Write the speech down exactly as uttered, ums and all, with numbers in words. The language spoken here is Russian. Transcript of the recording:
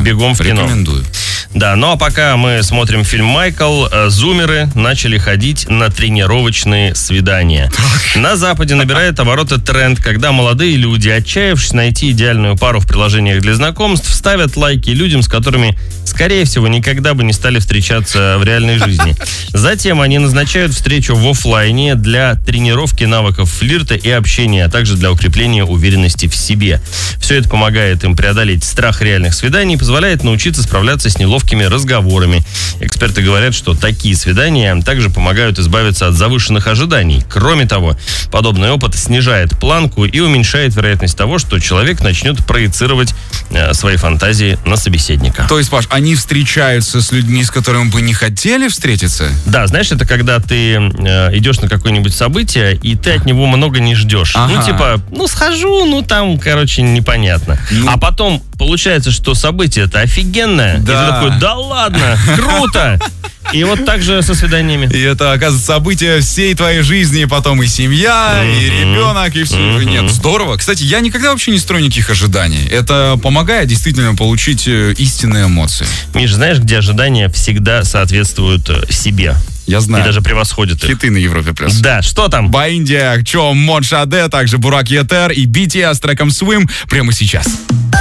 бегом в кино. Рекомендую. Да, ну а пока мы смотрим фильм «Майкл», зумеры начали ходить на тренировочные свидания. На Западе набирает обороты тренд, когда молодые люди, отчаявшись найти идеальную пару в приложениях для знакомств, ставят лайки людям, с которыми, скорее всего, никогда бы не стали встречаться в реальной жизни. Затем они назначают встречу в офлайне для тренировки навыков флирта и общения, а также для укрепления уверенности в себе. Все это помогает им преодолеть страх реальных свиданий и позволяет научиться справляться с неловкими разговорами. Эксперты говорят, что такие свидания также помогают избавиться от завышенных ожиданий. Кроме того, подобный опыт снижает планку и уменьшает вероятность того, что человек начнет проецировать э, свои фантазии на собеседника. То есть, Паш, они встречаются с людьми, с которыми бы не хотели встретиться? Да, знаешь, это когда ты э, идешь на какое-нибудь событие, и ты от него много не ждешь. Ага. Ну, типа, ну, схожу, ну, там, короче, непонятно. Ну... А потом получается, что событие-то офигенное. Да. И ты такой, да ладно, круто. И вот так же со свиданиями. И это, оказывается, событие всей твоей жизни, потом и семья, mm-hmm. и ребенок, и все. Mm-hmm. Нет, здорово. Кстати, я никогда вообще не строю никаких ожиданий. Это помогает действительно получить истинные эмоции. Миш, знаешь, где ожидания всегда соответствуют себе? Я знаю. И даже превосходят их. Хиты на Европе плюс. Да, что там? Баиндия, Чо, Мод Шаде, также Бурак Етер и би ти эс с треком Swim прямо сейчас.